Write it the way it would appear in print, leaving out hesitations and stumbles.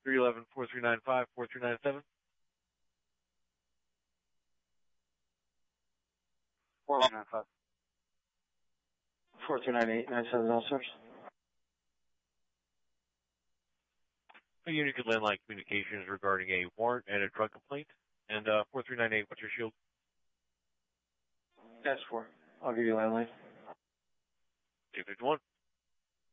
311-4395-4397. 4395. 4398-97 officers. A Unicode landline communications regarding a warrant and a drug complaint. And 4398, what's your shield? S4. I'll give you landline. 251.